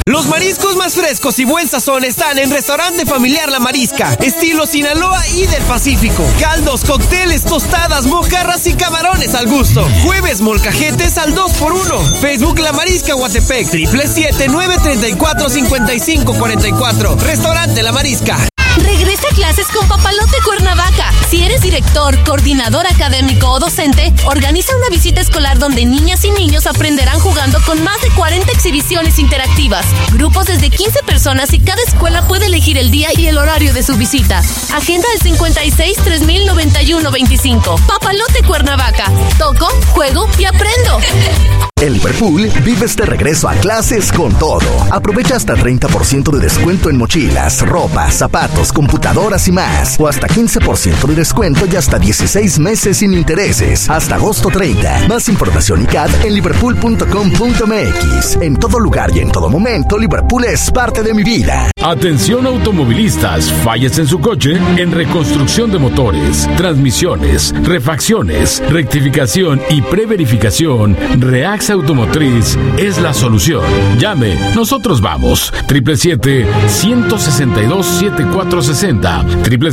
Los mariscos más frescos y buen sazón están en Restaurante Familiar La Marisca, estilo Sinaloa y del Pacífico. Caldos, cócteles, tostadas, mojarras y camarones al gusto. Jueves molcajetes al 2x1. Facebook La Marisca Huatepec, 777-934-5544. Restaurante La Marisca. Regresa a clases con Papalote Cuernavaca. Si eres director, coordinador académico o docente, organiza una visita escolar donde niñas y niños aprenderán jugando con más de 40 exhibiciones interactivas. Grupos desde 15 personas y cada escuela puede elegir el día y el horario de su visita. Agenda al 56-3091-25. Papalote Cuernavaca. Toco, juego y aprendo. En Liverpool, vives de regreso a clases con todo. Aprovecha hasta 30% de descuento en mochilas, ropa, zapatos, computadoras y más. O hasta 15% de descuento y hasta 16 meses sin intereses. Hasta agosto 30. Más información y CAD en liverpool.com.mx. En todo lugar y en todo momento, Liverpool es parte de mi vida. Atención automovilistas, fallas en su coche, en reconstrucción de motores, transmisiones, refacciones, rectificación y preverificación. Reax Automotriz es la solución. Llame, nosotros vamos. 777-162-7460.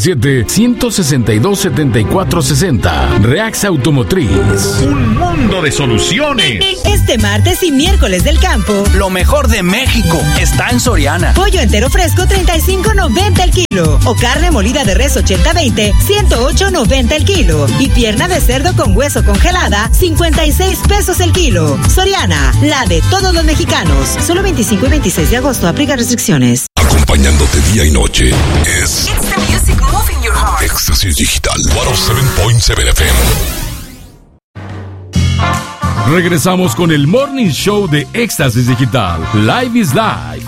777-162-7460. Reax Automotriz. Un mundo de soluciones. Este martes y miércoles del campo, lo mejor de México está en Soriana. Pollo entero fresco, $35.90 el kilo. O carne molida de res 80-20, $108.90 el kilo. Y pierna de cerdo con hueso congelada, 56 pesos el kilo. Soriana, la de todos los mexicanos. Solo 25 y 26 de agosto, aplica restricciones. Acompañándote día y noche es It's the music moving your heart. Éxtasis Digital 107.7 FM. Regresamos con el Morning Show de Éxtasis Digital. Live is Live.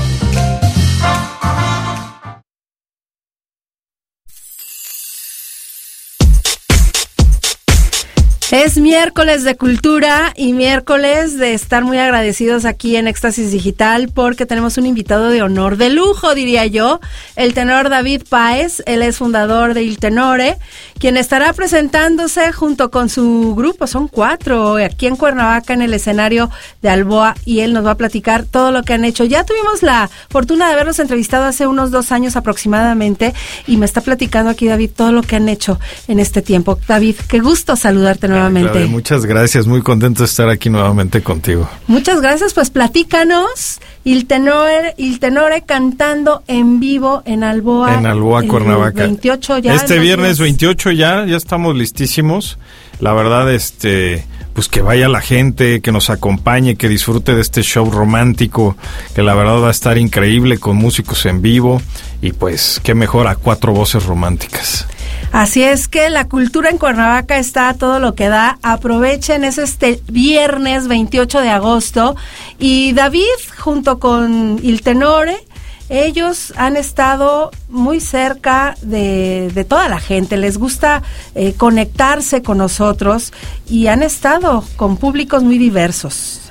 Es miércoles de cultura y miércoles de estar muy agradecidos aquí en Éxtasis Digital porque tenemos un invitado de honor, de lujo diría yo, el tenor David Páez. Él es fundador de Il Tenore, quien estará presentándose junto con su grupo, son 4, aquí en Cuernavaca en el escenario de Alboa, y él nos va a platicar todo lo que han hecho. Ya tuvimos la fortuna de haberlos entrevistado hace unos 2 años aproximadamente y me está platicando aquí David todo lo que han hecho en este tiempo. David, qué gusto saludarte nuevamente. Claro, muchas gracias, muy contento de estar aquí nuevamente contigo. Muchas gracias, pues platícanos. Il Tenore cantando en vivo en Alboa. En Alboa, Cuernavaca. 28 ya. Este viernes 28 ya estamos listísimos. La verdad, pues que vaya la gente, que nos acompañe, que disfrute de este show romántico, que la verdad va a estar increíble con músicos en vivo y pues qué mejor a 4 voces románticas. Así es que la cultura en Cuernavaca está a todo lo que da. Aprovechen, es este viernes 28 de agosto. Y David, junto con Il Tenore, ellos han estado muy cerca de toda la gente. Les gusta conectarse con nosotros y han estado con públicos muy diversos.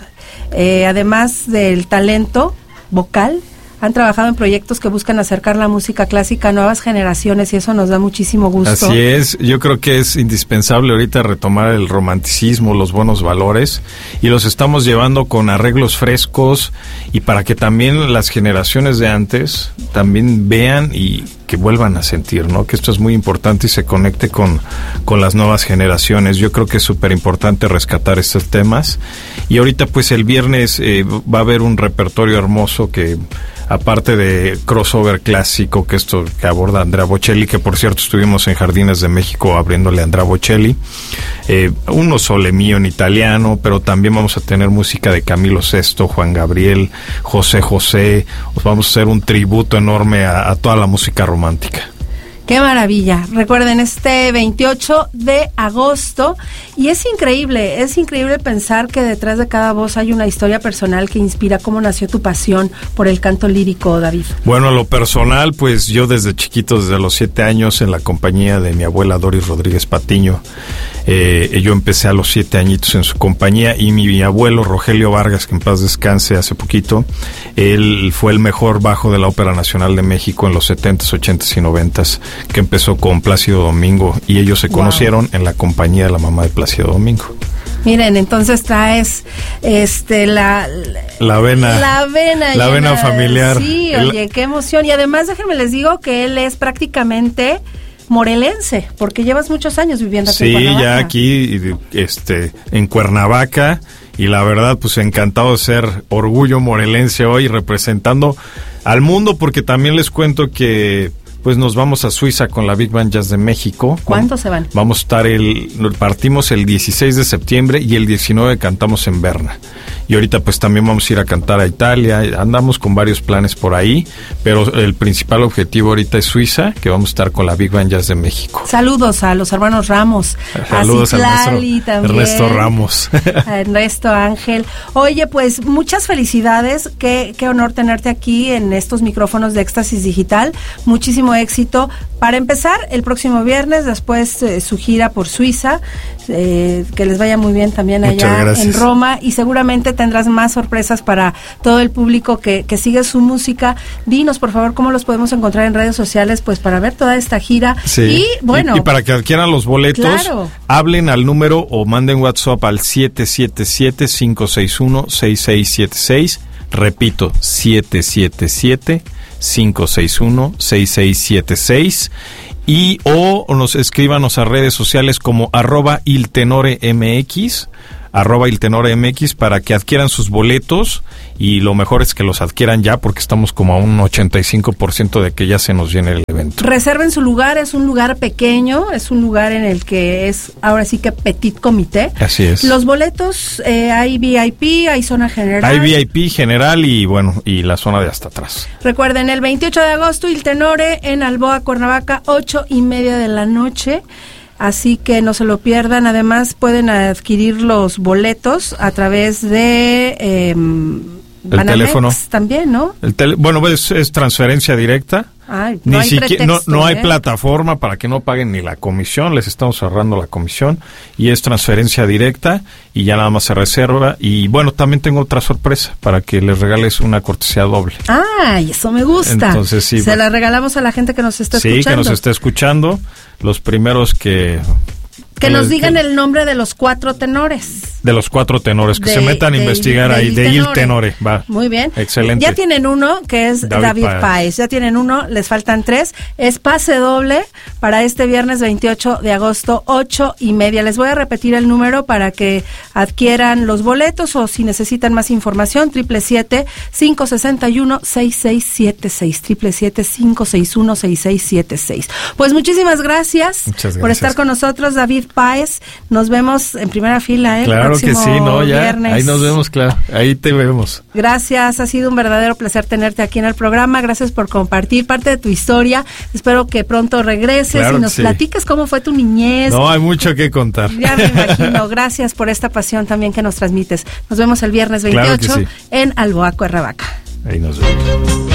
Además del talento vocal, han trabajado en proyectos que buscan acercar la música clásica a nuevas generaciones y eso nos da muchísimo gusto. Así es, yo creo que es indispensable ahorita retomar el romanticismo, los buenos valores, y los estamos llevando con arreglos frescos y para que también las generaciones de antes también vean y que vuelvan a sentir, ¿no? Que esto es muy importante y se conecte con las nuevas generaciones. Yo creo que es súper importante rescatar estos temas. Y ahorita pues el viernes va a haber un repertorio hermoso que, aparte de crossover clásico, que esto que aborda Andrea Bocelli, que por cierto estuvimos en Jardines de México abriéndole a Andrea Bocelli, uno Sole Mio en italiano, pero también vamos a tener música de Camilo VI, Juan Gabriel, José José. Vamos a hacer un tributo enorme a toda la música romántica. ¡Qué maravilla! Recuerden, este 28 de agosto, y es increíble pensar que detrás de cada voz hay una historia personal que inspira. ¿Cómo nació tu pasión por el canto lírico, David? Bueno, lo personal, pues yo desde chiquito, desde los 7 años, en la compañía de mi abuela Doris Rodríguez Patiño, yo empecé a los 7 añitos en su compañía, y mi abuelo Rogelio Vargas, que en paz descanse hace poquito, él fue el mejor bajo de la Ópera Nacional de México en los 70s, 80s y 90s, que empezó con Plácido Domingo, y ellos se conocieron en la compañía de la mamá de Plácido Domingo. Miren, entonces traes la avena familiar. Sí, oye, qué emoción. Y además, déjenme les digo que él es prácticamente morelense, porque llevas muchos años viviendo aquí en Cuernavaca. Sí, ya aquí en Cuernavaca, y la verdad, pues encantado de ser orgullo morelense hoy, representando al mundo, porque también les cuento que pues nos vamos a Suiza con la Big Band Jazz de México. ¿Cuántos se van? Vamos a estar partimos el 16 de septiembre y el 19 cantamos en Berna. Y ahorita pues también vamos a ir a cantar a Italia, andamos con varios planes por ahí, pero el principal objetivo ahorita es Suiza, que vamos a estar con la Big Band Jazz de México. Saludos a los hermanos Ramos. Saludos a Ernesto Ramos. A Ernesto Ángel. Oye, pues muchas felicidades, qué honor tenerte aquí en estos micrófonos de Éxtasis Digital. Muchísimo éxito. Para empezar, el próximo viernes, después su gira por Suiza, que les vaya muy bien también allá en Roma, y seguramente tendrás más sorpresas para todo el público que sigue su música. Dinos, por favor, cómo los podemos encontrar en redes sociales, pues para ver toda esta gira. Sí. Y bueno, y para que adquieran los boletos, hablen al número o manden WhatsApp al 777-561-6676. Repito, 777-561-6676, y o nos escríbanos a redes sociales como @iltenoremx, para que adquieran sus boletos, y lo mejor es que los adquieran ya, porque estamos como a un 85% de que ya se nos llene el evento. Reserven su lugar, es un lugar pequeño, es un lugar en el que es ahora sí que petit comité. Así es. Los boletos, hay VIP, hay zona general. Hay VIP general y bueno, y la zona de hasta atrás. Recuerden, el 28 de agosto, Il Tenore en Alboa, Cuernavaca, 8:30 de la noche. Así que no se lo pierdan. Además, pueden adquirir los boletos a través de el teléfono también, ¿no? Bueno, es transferencia directa. Ay, no hay plataforma para que no paguen ni la comisión. Les estamos ahorrando la comisión, y es transferencia directa, y ya nada más se reserva. Y bueno, también tengo otra sorpresa para que les regales una cortesía doble. ¡Ay, eso me gusta! Entonces sí, se la regalamos a la gente que nos está escuchando. Sí, que nos está escuchando. Los primeros que nos digan el nombre de los 4 tenores. De los 4 tenores, que se metan a investigar ahí, de Il Tenore. Va. Muy bien. Excelente. Ya tienen uno, que es David Páez. Ya tienen uno, les faltan 3. Es pase doble para este viernes 28 de agosto, 8:30. Les voy a repetir el número para que adquieran los boletos, o si necesitan más información, 777-561-6676. 777-561-6676. Pues muchísimas gracias por estar con nosotros, David Páez. Nos vemos en primera fila, Claro que sí, ya. Viernes. Ahí nos vemos, claro. Ahí te vemos. Gracias, ha sido un verdadero placer tenerte aquí en el programa. Gracias por compartir parte de tu historia. Espero que pronto regreses y nos platiques cómo fue tu niñez. No, hay mucho que contar. Ya me imagino. Gracias por esta pasión también que nos transmites. Nos vemos el viernes 28 en Alboa, Cuernavaca. Ahí nos vemos.